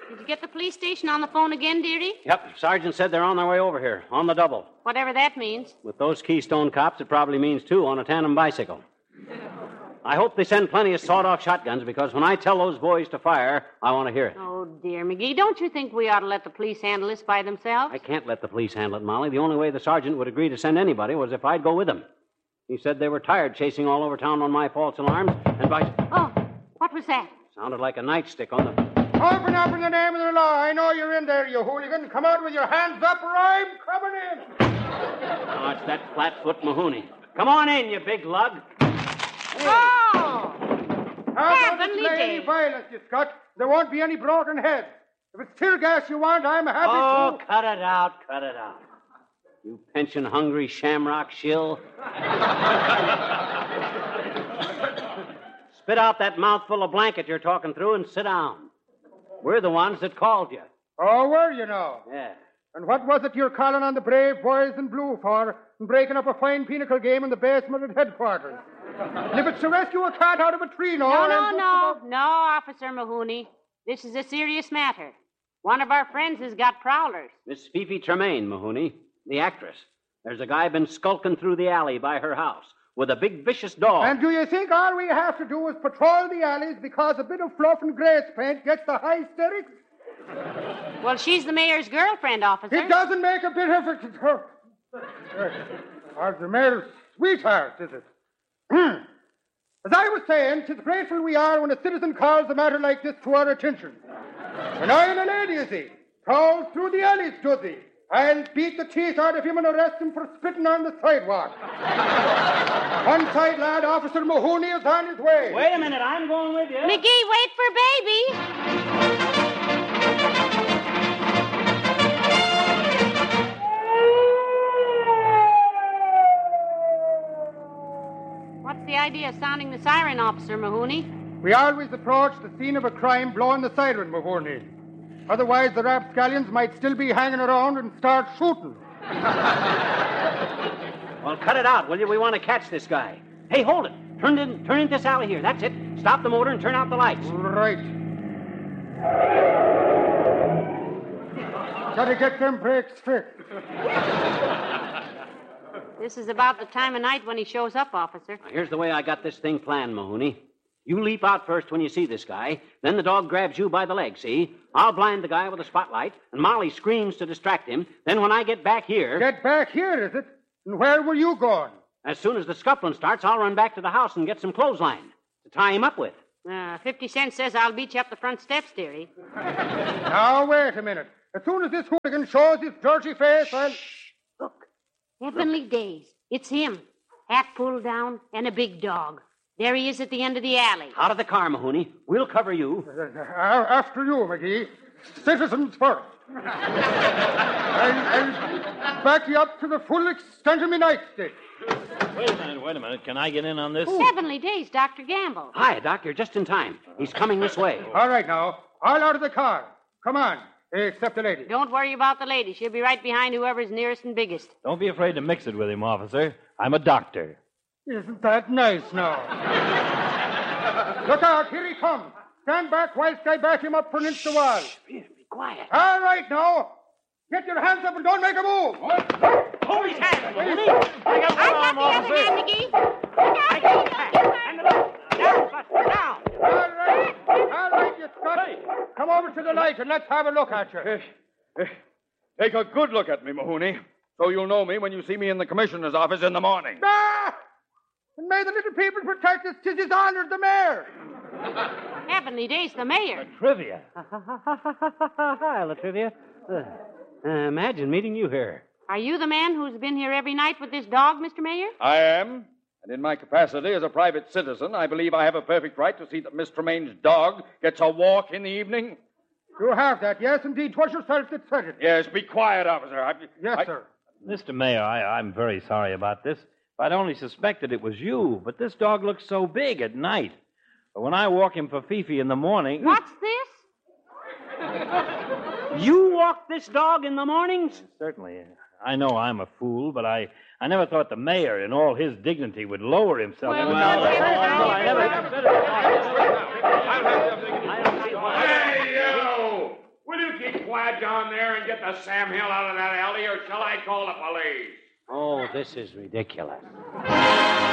Did you get the police station on the phone again, dearie? Yep, Sergeant said they're on their way over here, on the double. Whatever that means. With those Keystone cops, it probably means two on a tandem bicycle. I hope they send plenty of sawed-off shotguns, because when I tell those boys to fire, I want to hear it. Oh, dear, McGee, don't you think we ought to let the police handle this by themselves? I can't let the police handle it, Molly. The only way the sergeant would agree to send anybody was if I'd go with them. He said they were tired chasing all over town on my false alarms, and by... Oh, what was that? Sounded like a nightstick on the... Open up in the name of the law. I know you're in there, you hooligan. Come out with your hands up, or I'm coming in. Oh, it's that flat-foot Mahoney. Come on in, you big lug. Oh! Heavenly day. Any violence, you Scot. There won't be any broken heads. If it's tear gas you want, I'm happy to... Oh, cut it out. You pension-hungry shamrock shill. Spit out that mouthful of blanket you're talking through and sit down. We're the ones that called you. Oh, were you now? Yeah. And what was it you're calling on the brave boys in blue for and breaking up a fine pinochle game in the basement at headquarters? And if it's to rescue a cat out of a tree, No, Officer Mahoney. This is a serious matter. One of our friends has got prowlers. Miss Fifi Tremaine, Mahoney, the actress. There's a guy been skulking through the alley by her house with a big vicious dog. And do you think all we have to do is patrol the alleys because a bit of fluff and grace paint gets the hysterics? Well, she's the mayor's girlfriend, officer. It doesn't make a bit of it. Or the mayor's sweetheart, is it? As I was saying, 'tis grateful we are when a citizen calls a matter like this to our attention. When I and a lady, you see, prowls through the alleys, does he? I'll beat the teeth out of him and arrest him for spitting on the sidewalk. One side, lad, Officer Mahoney is on his way. Wait a minute, I'm going with you. McGee, wait for baby. What's the idea of sounding the siren, Officer Mahoney? We always approach the scene of a crime blowing the siren, Mahoney. Otherwise, the rapscallions might still be hanging around and start shooting. Well, cut it out, will you? We want to catch this guy. Hey, hold it. Turn in this alley here. That's it. Stop the motor and turn out the lights. Right. Gotta get them brakes fixed. This is about the time of night when he shows up, officer. Now, here's the way I got this thing planned, Mahoney. You leap out first when you see this guy. Then the dog grabs you by the leg, see? I'll blind the guy with a spotlight, and Molly screams to distract him. Then when I get back here... Get back here, is it? And where were you going? As soon as the scuffling starts, I'll run back to the house and get some clothesline to tie him up with. 50 Cent says I'll beat you up the front steps, dearie. Now, wait a minute. As soon as this hooligan shows his dirty face, I'll... Shh. Look. Heavenly days. It's him. Hat pulled down and a big dog. There he is at the end of the alley. Out of the car, Mahoney. We'll cover you. After you, McGee. Citizens first. I'll back you up to the full extent of my nightstick. Wait a minute. Can I get in on this? Heavenly days, Dr. Gamble. Hi, Doctor. Just in time. He's coming this way. All right, now. All out of the car. Come on. Except the lady. Don't worry about the lady. She'll be right behind whoever's nearest and biggest. Don't be afraid to mix it with him, officer. I'm a doctor. Isn't that nice now? Look out, here he comes. Stand back whilst I back him up against the wall. Be quiet. All right, now. Get your hands up and don't make a move. Hold his hand, Mahoney. I got the other hand, McGee. Down. All right, you Scot. Come over to the light and let's have a look at you. Take a good look at me, Mahoney, so you'll know me when you see me in the commissioner's office in the morning. Ah! And may the little people protect us, 'tis his honor the mayor. Heavenly days, the mayor. Trivia. Hi, Latrivia. Imagine meeting you here. Are you the man who's been here every night with this dog, Mr. Mayor? I am, and in my capacity as a private citizen, I believe I have a perfect right to see that Miss Tremaine's dog gets a walk in the evening. You have that, yes, indeed. 'Twas yourself that said it. Yes, be quiet, officer. Yes, sir. Mr. Mayor, I'm very sorry about this. I'd only suspected it was you, but this dog looks so big at night. But when I walk him for Fifi in the morning... What's this? You walk this dog in the mornings? Certainly. I know I'm a fool, but I never thought the mayor, in all his dignity, would lower himself. Well, I never considered it. Hey, you! squad down there and get the Sam Hill out of that alley, or shall I call the police? Oh, this is ridiculous.